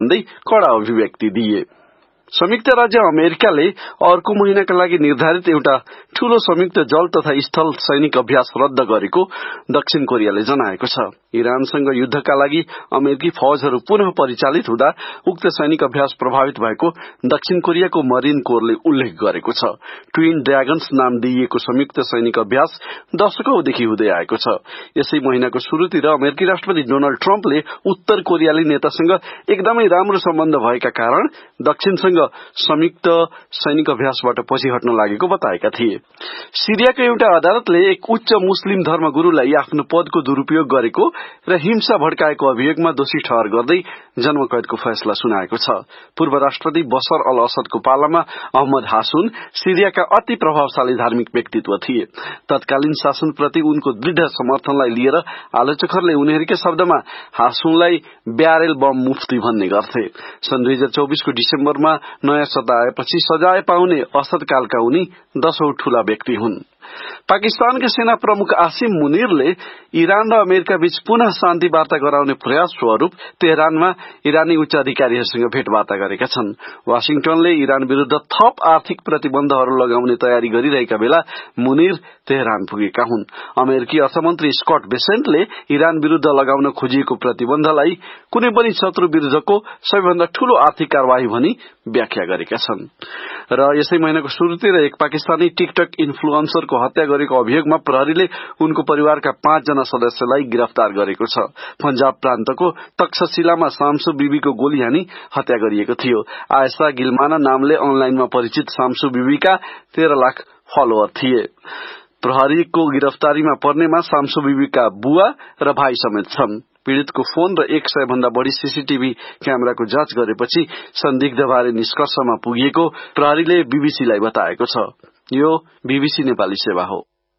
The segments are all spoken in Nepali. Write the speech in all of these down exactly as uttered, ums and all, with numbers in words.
भन्दै कड़ा अभिव्यक्ति दिए। संयुक्त राज्य अमेरिकाले अर्को महिनाका लागि निर्धारित एउटा ठूलो संयुक्त जल तथा स्थल सैनिक अभ्यास रद्द गरेको दक्षिण कोरियाले जनाएको छ। इरानसँग युद्धका लागि अमेरिकी फौजहरू पुनः परिचालित हुँदा उक्त सैनिक अभ्यास प्रभावित भएको दक्षिण कोरियाको मरिन कोरले उल्लेख गरेको छ। ट्विन ड्रैगन्स नाम दिइएको संयुक्त सैनिक अभ्यास दशकौंदेखि हुँदै आएको छ। यसै महिनाको शुरूतिर अमेरिकी राष्ट्रपति डोनाल्ड ट्रम्पले उत्तर कोरियाली नेतासँग एकदमै राम्रो सम्बन्ध भएका कारण दक्षिणसँग संयुक्त सैनिक अभ्यासबाट पछि हट्न लागेको बताएका थिए। सिरियाको एउटा अदालतले एक उच्च मुस्लिम धर्मगुरूलाई आफ्नो पदको दुरूपयोग गरेको र हिंसा भड्काएको अभियोगमा दोषी ठहर गर्दै जन्मकैदको फैसला सुनाएको छ। पूर्व राष्ट्रपति बशर अल असदको पालामा अहमद हासुन सिरियाका अति प्रभावशाली धार्मिक व्यक्तित्व थिए। तत्कालीन शासनप्रति उनको दृढ़ समर्थनलाई लिएर आलोचकहरूले उनीहरूकै शब्दमा हासुनलाई ब्यारेल बम मुफ्ती भन्ने गर्थे। सन् दुई हजार चौबीसको डिसेम्बरमा नयाँ सत्ता आएपछि सजाय पाउने असदकालका उनी दशौं ठूला व्यक्ति हुन्। पाकिस्तानका सेना प्रमुख आसिम मुनिरले इरान र अमेरिका बीच पुनः शान्ति वार्ता गराउने प्रयास स्वरूप तेहरानमा इरानी उच्च अधिकारीहरूसँग भेटवार्ता गरेका छन्। वाशिंगटनले इरान विरूद्ध थप आर्थिक प्रतिबन्धहरू लगाउने तयारी गरिरहेका बेला मुनिर तेहरान पुगेका हुन्। अमेरिकी अर्थमन्त्री स्कट बेसेन्टले इरान विरूद्ध लगाउन खोजिएको प्रतिबन्धलाई कुनै पनि शत्रु विरूद्धको सबैभन्दा ठूलो आर्थिक कार्यवाही भनी व्याख्या गरेका छन्। र यसै महिनाको सुरुतिर एक पाकिस्तानी टिकटक इन्फ्लुएन्सरको हत्या गरेको अभियोगमा प्रहरीले उनको परिवारका पाँच जना सदस्यलाई गिरफ्तार गरेको छ। पंजाब प्रान्तको तक्षशिलामा शामसु बीबीको गोली हानी हत्या गरिएको थियो। आयशा गिलमाना नामले अनलाइनमा परिचित शामसु बीबीका तेह्र लाख फलोअर थिए। प्रहरीको गिरफ्तारीमा पर्नेमा शामसु बीबीका बुवा र भाइ समेत छन्। पीड़ितको फोन र एक सय भन्दा बढ़ी सीसीटीभी क्यामेराको जाँच गरेपछि संदिग्धबारे निष्कर्षमा पुगिएको प्रहरीले बीबीसीलाई बताएको छ। यो बीबीसी नेपाली सेवा हो।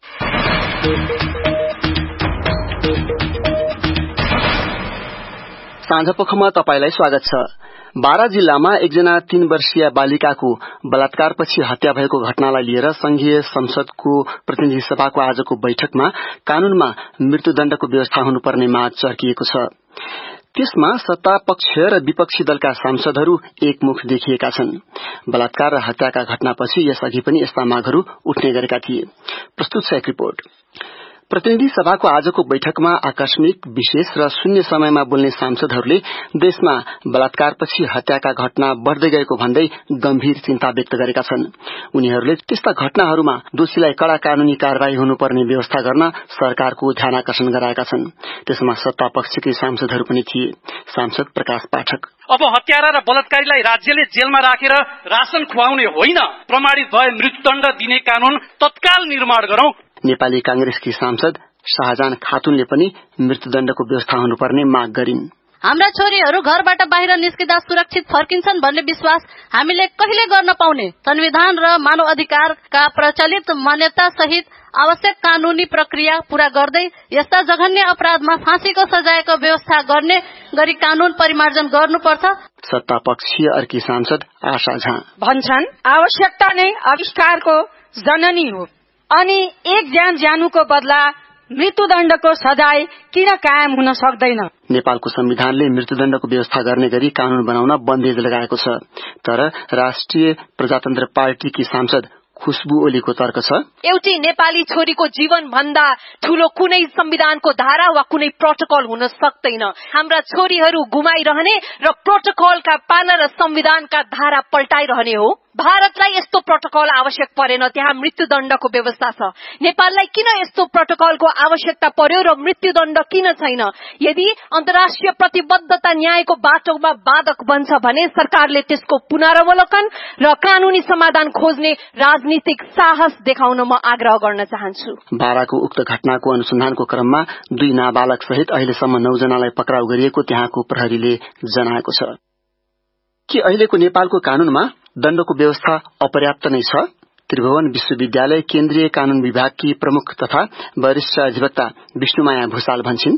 साँझपखमा तपाईलाई स्वागत छ। बारा जिल्लामा एकजना तीन वर्षीय बालिकाको बलात्कारपछि हत्या भएको घटनालाई लिएर संघीय संसदको प्रतिनिधि सभाको आजको बैठकमा कानूनमा मृत्युदण्डको व्यवस्था हुनुपर्ने माग चर्किएको छ। त्यसमा सत्ता पक्ष र विपक्षी दलका सांसदहरू एकमुख देखिएका छन्। बलात्कार र हत्याका घटनापछि यसअघि पनि यस्ता मागहरू उठ्ने गरेका थिए। प्रस्तुत छ एक रिपोर्ट। प्रतिनिधि सभाको आजको बैठकमा आकस्मिक, विशेष र शून्य समयमा बोल्ने सांसदहरूले देशमा बलात्कारपछि हत्याका घटना बढ़दै गएको भन्दै गम्भीर चिन्ता व्यक्त गरेका छन्। उनीहरूले त्यस्ता घटनाहरूमा दोषीलाई कड़ा कानूनी कार्यवाही हुनुपर्ने व्यवस्था गर्न सरकारको ध्यानाकर्षण गराएका छन्। त्यसमा सत्ता पक्षकै सांसदहरू पनि थिए। सांसद प्रकाश पाठक: अब हत्यारा र बलात्कारीलाई राज्यले जेलमा राखेर राशन खुवाउने होइन, प्रमाणित भए मृत्युदण्ड दिने कानून तत्काल निर्माण गरौं। नेपाली कांग्रेसकी सांसद शाहजान खातुनले पनि मृत्युदण्डको व्यवस्था हुनुपर्ने माग गरिन्। हाम्रा छोरीहरू घरबाट बाहिर निस्किँदा सुरक्षित फर्किन्छन् भन्ने विश्वास हामीले कहिले गर्न पाउने? संविधान र मानव अधिकारका प्रचलित मान्यता सहित आवश्यक कानूनी प्रक्रिया पूरा गर्दै यस्ता जघन्य अपराधमा फाँसीको सजायको व्यवस्था गर्ने गरी कानून परिमार्जन गर्नुपर्छ। सत्ता पक्षीय अर्की सांसद आशा झा भन्छन्, आवश्यकता नै आविष्कारको जननी हो अनि एक ज्यान ज्यानुको बदला मृत्युदण्डको सजाय किन कायम हुन सक्दैन? नेपालको संविधानले मृत्युदण्डको व्यवस्था गर्ने गरी कानून बनाउन बन्देज लगाएको छ। तर राष्ट्रिय प्रजातन्त्र पार्टीकी सांसद खुशबु ओलीको तर्क छ, एउटी नेपाली छोरीको जीवन भन्दा ठूलो कुनै संविधानको धारा वा कुनै प्रोटोकल हुन सक्दैन। हाम्रा छोरीहरू गुमाइरहने र प्रोटोकलका पाना र संविधानका धारा पल्टाइरहने हो। भारतलाई यस्तो प्रोटोकल आवश्यक परेन, त्यहाँ मृत्युदण्डको व्यवस्था छ। नेपाललाई किन यस्तो प्रोटोकलको आवश्यकता पर्यो र मृत्युदण्ड किन छैन? यदि अन्तर्राष्ट्रिय प्रतिबद्धता न्यायको बाटोमा बाधक बन्छ भने सरकारले त्यसको पुनरावलोकन र कानूनी समाधान खोज्ने राजनीतिक साहस देखाउन म आग्रह गर्न चाहन्छु। बाराको उक्त घटनाको अनुसन्धानको क्रममा दुई नाबालक सहित अहिलेसम्म नौ जनालाई पक्राउ गरिएको त्यहाँको प्रहरीले जनाएको छ। के अहिलेको नेपालको कानूनमा दण्डको व्यवस्था अपर्याप्त नै छ? त्रिभुवन विश्वविद्यालय केन्द्रीय कानून विभागकी प्रमुख तथा वरिष्ठ अधिवक्ता विष्णुमाया भूषाल भन्छिन्,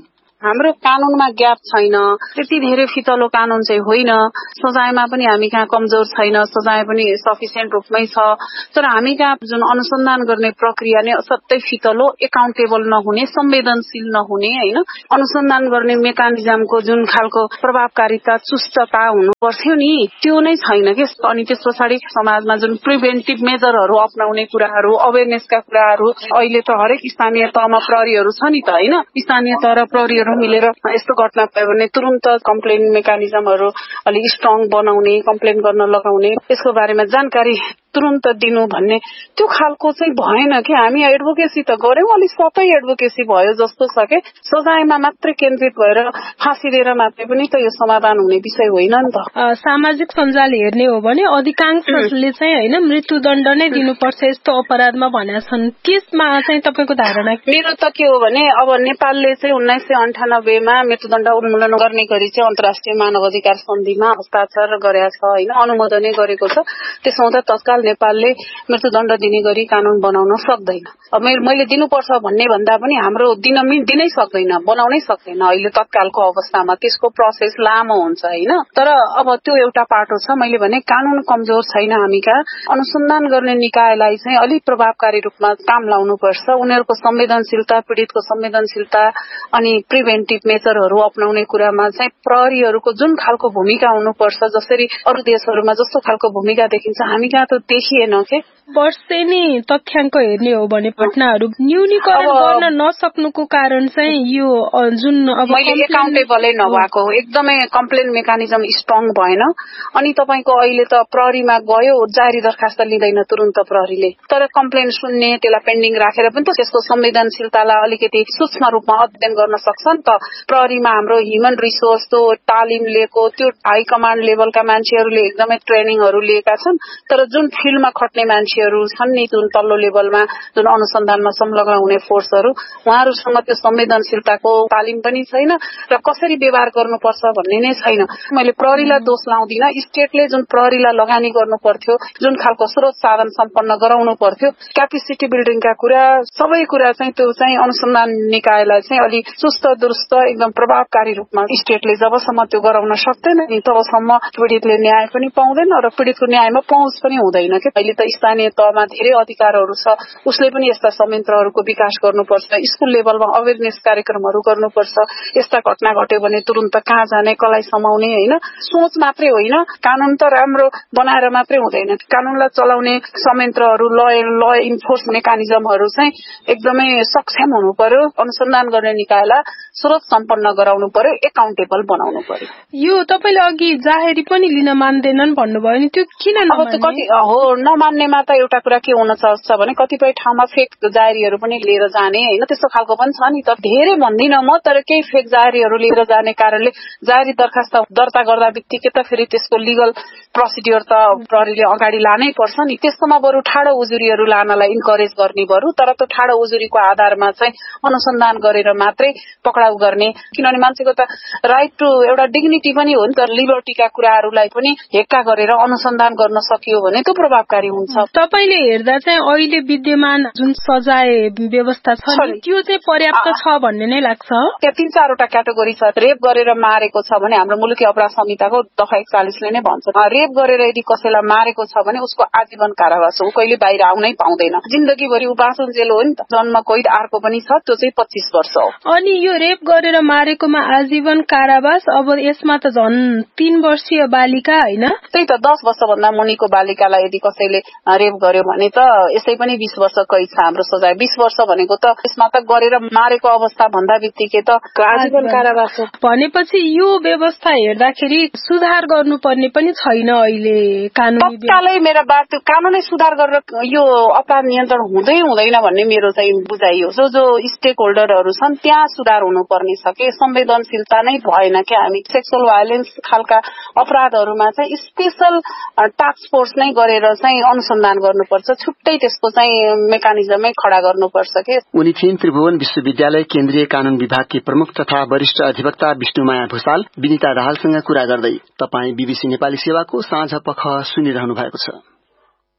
हाम्रो कानूनमा ग्याप छैन, त्यति धेरै फितलो कानून चाहिँ होइन, सजायमा पनि हामी कहाँ कमजोर छैन, सजाय पनि सफिसियन्ट रूपमै छ, तर हामी कहाँ जुन अनुसन्धान गर्ने प्रक्रिया नै असाध्यै फितलो, एकाउन्टेबल नहुने, संवेदनशील नहुने, होइन अनुसन्धान गर्ने मेकानिजमको जुन खालको प्रभावकारिता चुस्तता हुनु पर्थ्यो नि त्यो नै छैन के। अनि त्यस पछाडि समाजमा जुन प्रिभेन्टिभ मेजरहरू अपनाउने कुराहरू, अवेरनेसका कुराहरू, अहिले त हरेक स्थानीय तहमा प्रहरीहरू छ नि त, होइन स्थानीय तह र प्रहरीहरू मिलेर यस्तो घटना भयो भने तुरुन्त कम्प्लेन मेकानिजमहरू अलि स्ट्रङ बनाउने, कम्प्लेन गर्न लगाउने, यसको बारेमा जानकारी तुरुन्त दिनु भन्ने त्यो खालको चाहिँ भएन कि। हामी एडभोकेसी त गर्यौं, अलिक सबै एडभोकेसी भयो जस्तो छ के। सजायमा मात्रै केन्द्रित भएर फाँसी दिएर मात्रै पनि त यो समाधान हुने विषय होइन नि त। सामाजिक सञ्जाल हेर्ने हो भने अधिकांशले चाहिँ होइन मृत्युदण्ड नै दिनुपर्छ यस्तो अपराधमा भनेका छन्। त्यसमा चाहिँ तपाईँको धारणा? मेरो त के हो भने अब नेपालले चाहिँ उन्नाइस सय अन्ठानब्बेमा मृत्युदण्ड उन्मूलन गर्ने गरी चाहिँ अन्तर्राष्ट्रिय मानव अधिकार सन्धिमा हस्ताक्षर गरेको छ, होइन अनुमोदनै गरेको छ। त्यसो हुँदा तत्काल नेपालले मृत्युदण्ड दिने गरी कानून बनाउन सक्दैन। अब मैले दिनुपर्छ भन्ने भन्दा पनि हाम्रो दिन दिनै सक्दैन, बनाउनै सक्दैन अहिले तत्कालको अवस्थामा। त्यसको प्रोसेस लामो हुन्छ, होइन तर अब त्यो एउटा पाटो छ। मैले भने कानून कमजोर छैन, हामी कहाँ अनुसन्धान गर्ने निकायलाई चाहिँ अलिक प्रभावकारी रूपमा काम लाउनुपर्छ। उनीहरूको संवेदनशीलता, पीड़ितको संवेदनशीलता अनि प्रिभेन्टिभ मेजरहरू अपनाउने कुरामा चाहिँ प्रहरीहरूको जुन खालको भूमिका हुनुपर्छ, जसरी अरू देशहरूमा जस्तो खालको भूमिका देखिन्छ हामी कहाँ त देखिएन के। वर्षेनी तथ्याङ्क हेर्ने हो भने घटनाहरू न्यूनीकरण गर्न नसक्नुको कारण चाहिँ यो जुन अब मैले एकाउन्टेबलै नभएको, एकदमै कम्प्लेन मेकानिजम स्ट्रङ भएन। अनि तपाईँको अहिले त प्रहरीमा गयो, जारी दरखास्त लिँदैन तुरुन्त प्रहरीले, तर कम्प्लेन सुन्ने, त्यसलाई पेन्डिङ राखेर पनि त त्यसको संवेदनशीलतालाई अलिकति सूक्ष्म रूपमा अध्ययन गर्न सक्छ नि त। प्रहरीमा हाम्रो ह्युमन रिसोर्स त्यो तालिम लिएको, त्यो हाई कमान्ड लेभलका मान्छेहरूले एकदमै ट्रेनिङहरू लिएका छन्, तर जुन फिल्डमा खट्ने मान्छेहरू छन् नि, जुन तल्लो लेभलमा जुन अनुसन्धानमा संलग्न हुने फोर्सहरू, उहाँहरूसँग त्यो संवेदनशीलताको तालिम पनि छैन र कसरी व्यवहार गर्नुपर्छ भन्ने नै छैन। मैले प्रहरीलाई दोष लाउँदिन, स्टेटले जुन प्रहरीलाई लगानी गर्नु पर्थ्यो, जुन खालको स्रोत साधन सम्पन्न गराउनु पर्थ्यो, क्यापेसिटी बिल्डिङका कुरा, सबै कुरा चाहिँ त्यो चाहिँ अनुसन्धान निकायलाई चाहिँ अलि चुस्त दुरुस्त एकदम प्रभावकारी रूपमा स्टेटले जबसम्म त्यो गराउन सक्दैन नि तबसम्म पीड़ितले न्याय पनि पाउँदैन र पीड़ितको न्यायमा पहुँच पनि हुँदैन के। अहिले त स्थानीय तहमा धेरै अधिकारहरू छ, उसले पनि यस्ता संयन्त्रहरूको विकास गर्नुपर्छ, स्कुल लेभलमा अवेरनेस कार्यक्रमहरू गर्नुपर्छ। यस्ता घटना घट्यो भने तुरुन्त कहाँ जाने, कसलाई समाउने, होइन सोच मात्रै होइन, कानून त राम्रो बनाएर मात्रै हुँदैन, कानूनलाई चलाउने संयन्त्रहरू, ल ल इन्फोर्स मेकानिजमहरू चाहिँ एकदमै सक्षम हुनु पर्यो। अनुसन्धान गर्ने निकायलाई स्रोत सम्पन्न गराउनु पर्यो, एकाउन्टेबल बनाउनु पर्यो। यो तपाईँले अघि जाहेरी पनि लिन मान्दैनन् भन्नुभयो नि, त्यो किन नमान्ने? कति हो नमान्नेमा त एउटा कुरा के हुन सक्छ भने कतिपय ठाउँमा फेक जाहेरीहरू पनि लिएर जाने, होइन त्यस्तो खालको पनि छ नि त। धेरै भन्दिनँ म, तर केही फेक जाहेरीहरू लिएर जाने कारणले जाहेरी दरखास्त दर्ता गर्दा बित्तिकै त फेरि त्यसको लिगल प्रोसिड्योर त प्रहरीले अगाडि लानै पर्छ नि। त्यस्तोमा बरु ठाडो उजुरीहरू लानलाई इन्करेज गर्ने बरु, तर त्यो ठाडो उजुरीको आधारमा चाहिँ अनुसन्धान गरेर मात्रै पक्राउ गर्ने, किनभने मान्छेको त राइट टु एउटा डिग्निटी पनि हो नि त। लिबर्टीका कुराहरूलाई पनि हेक्का गरेर अनुसन्धान गर्न सकियो भने त्यो प्रभावकारी हुन्छ। तपाईँले हेर्दा चाहिँ अहिले विद्यमान जुन सजाय व्यवस्था छ त्यो चाहिँ पर्याप्त छ भन्ने नै लाग्छ? त्यहाँ तीन चारवटा क्याटेगोरी छ। रेप गरेर मारेको छ भने हाम्रो मुलुकी अपराध संहिताको दफा एकचालिसले नै भन्छ, रेप गरेर यदि कसैलाई मारेको छ भने उसको आजीवन कारावास हो, कहिले बाहिर आउनै पाउँदैन, जिन्दगीभरि उपासन जेल हो नि त। जन्म कैद अर्को पनि छ, त्यो चाहिँ पच्चीस वर्ष हो। अनि यो रेप गरेर मारेकोमा आजीवन कारावास, अब यसमा त झन् तीन वर्षीय बालिका, होइन त्यही त दस वर्षभन्दा मुनिको बालिकालाई यदि कसैले रेप गर्यो भने त यसै पनि बीस वर्ष कैद छ हाम्रो सजाय। बीस वर्ष भनेको त यसमा त गरेर मारेको अवस्था भन्दा बित्तिकै त आजीवन कारावास हो। भनेपछि यो व्यवस्था हेर्दाखेरि सुधार गर्नुपर्ने पनि छैन अहिले कानून? तत्कालै मेरो बात कानूनै सुधार गरेर यो अपराध नियन्त्रण हुँदै हुँदैन भन्ने मेरो चाहिँ बुझाइ हो। जो जो स्टेक होल्डरहरू छन् त्यहाँ सुधार हुनुपर्ने छ कि संवेदनशीलता नै भएन क्या। हामी सेक्सुअल भायोलेन्स खालका अपराधहरूमा चाहिँ स्पेशल टास्क फोर्स नै गरेर चाहिँ अनुसन्धान गर्नुपर्छ, छुट्टै त्यसको चाहिँ मेकानिजमै खडा गर्नुपर्छ के। उनी थिइन् त्रिभुवन विश्वविद्यालय केन्द्रीय कानून विभागकी प्रमुख तथा वरिष्ठ अधिवक्ता विष्णुमाया भूषाल विनिता दाहालसँग कुरा गर्दै। तपाईँ बीबीसी नेपाली सेवाको साँझ पख सुनिरहनु भएको छ।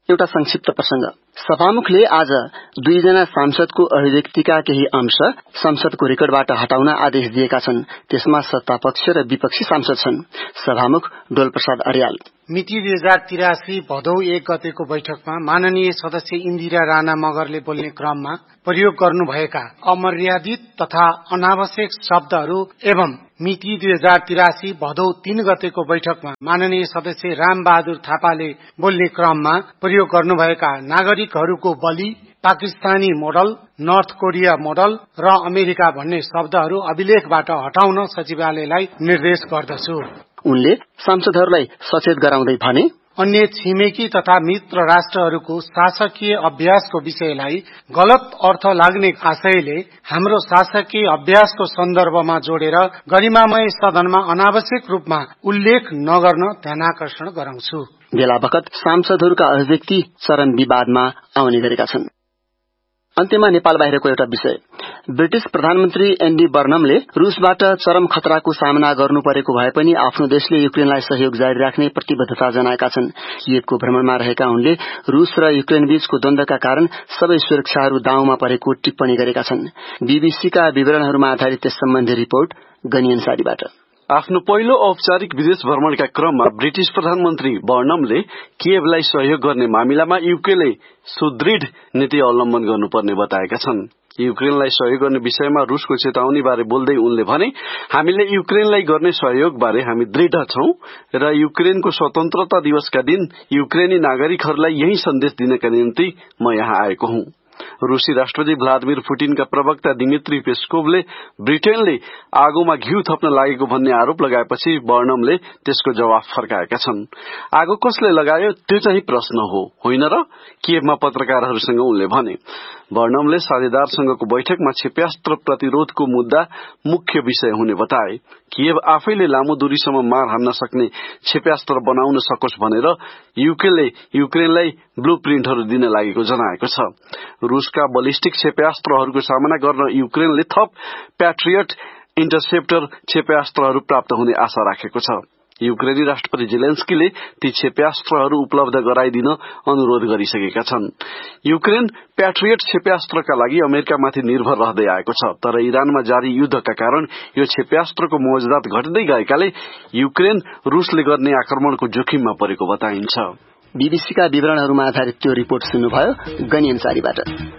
एउटा संक्षिप्त प्रसंग। सभामुखले आज दुईजना सांसदको अभिव्यक्तिका केही अंश संसदको रेकर्डबाट हटाउन आदेश दिएका छन्। त्यसमा सत्तापक्ष र विपक्षी सांसद छन्। सभामुख डोल प्रसाद अर्याल मिति दुई हजार तिरासी भदौ एक गतेको बैठकमा माननीय सदस्य इन्दिरा राणा मगरले बोल्ने क्रममा प्रयोग गर्नुभएका अमर्यादित तथा अनावश्यक शब्दहरू एवं मिति दुई हजार तिरासी भदौ तीन गतेको बैठकमा माननीय सदस्य राम बहादुर थापाले बोल्ने क्रममा प्रयोग गर्नुभएका नागरिकहरूको बलि, Pakistani model, north Korea model र अमेरिका भन्ने शब्दहरू अभिलेखबाट हटाउन सचिवालयलाई निर्देश गर्दछु। उनले सांसदहरूलाई सचेत गराउँदै भने अन्य छिमेकी तथा मित्र राष्ट्रहरूको शासकीय अभ्यासको विषयलाई गलत अर्थ लाग्ने आशयले हाम्रो शासकीय अभ्यासको सन्दर्भमा जोडेर गरिमामय सदनमा अनावश्यक रूपमा उल्लेख नगर्न ध्यानाकर्षण गराउँछु। बेला बखत सांसदहरूका अभिव्यक्ति चरम विवादमा आउने गरेका छन्। अन्त्यमा नेपाल बाहिरको एउटा विषय। ब्रिटिश प्रधानमन्त्री एन्डी बर्नमले रूसबाट चरम खतराको सामना गर्नु परेको भए पनि आफ्नो देशले युक्रेनलाई सहयोग जारी राख्ने प्रतिबद्धता जनाएका छन्। कियेभको भ्रमणमा रहेका उनले रूस र युक्रेन बीचको द्वन्द्वका कारण सबै सुरक्षाहरू दाउमा परेको टिप्पणी गरेका छन्। बीबीसीका विवरणहरूमा आधारित त्यस सम्बन्धी रिपोर्ट गनियनसारीबाट। आफ्नो पहिलो औपचारिक विदेश भ्रमणका क्रममा ब्रिटिश प्रधानमन्त्री बर्नमले कियेभलाई सहयोग गर्ने मामिलामा युकेले सुदृढ नीति अवलम्बन गर्नुपर्ने बताएका छन्। युक्रेनलाई सहयोग गर्ने विषयमा रूसको चेतावनी बारे बोल्दै उनले भने, हामीले युक्रेनलाई गर्ने सहयोग बारे हामी दृढ छौं र युक्रेनको स्वतन्त्रता दिवसका दिन युक्रेनी नागरिकहरूलाई यही सन्देश दिनका निम्ति म यहाँ आएको हुँ। रूसी राष्ट्रपति भ्लादिमिर पुटिनका प्रवक्ता दिमित्री पेस्कोभले ब्रिटेनले आगोमा घिउ थप्न लागेको भन्ने आरोप लगाएपछि बर्नमले त्यसको जवाफ फर्काएका छन्। आगो कसले लगायो त्यो चाहिँ प्रश्न हो, होइन र? कियेभमा पत्रकारहरूसँग उनले भने। बर्नमले साझेदारसँगको बैठकमा क्षेप्यास्त्र प्रतिरोधको मुद्दा मुख्य विषय हुने बताए। कियेभ आफैले लामो दूरीसम्म मार हान्न सक्ने क्षेप्यास्त्र बनाउन सकोस् भनेर युकेले युक्रेनलाई ब्लू प्रिन्टहरू दिन लागेको जनाएको छ। रूसका बलिस्टिक क्षेप्यास्त्रहरूको सामना गर्न युक्रेनले थप प्याट्रियट इन्टरसेप्टर क्षेप्यास्त्रहरू प्राप्त हुने आशा राखेको छ। युक्रेनी राष्ट्रपति जेलेन्स्कीले ती क्षेप्यास्त्रहरू उपलब्ध गराइदिन अनुरोध गरिसकेका छन्। युक्रेन प्याट्रियट क्षेप्यास्त्रका लागि अमेरिकामाथि निर्भर रहँदै आएको छ, तर इरानमा जारी युद्धका कारण यो क्षेप्यास्त्रको मौजदात घट्दै गएकाले युक्रेन रूसले गर्ने आक्रमणको जोखिममा परेको बताइन्छ। बीबीसीका विवरणहरूमा आधारित त्यो रिपोर्ट सुन्नुभयो गनियनसारीबाट।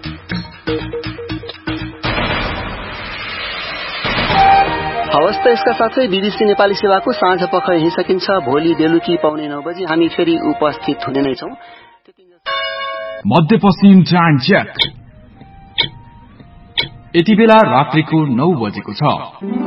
हवस् त यसका साथै बीबीसी नेपाली सेवाको साँझ पख यही सकिन्छ। भोलि बेलुकी पाउने नौ बजी हामी फेरि उपस्थित हुने नै छौं। मध्यपश्चिम टाइम चेक यति बेला रात्रिको नौ बजेको छ।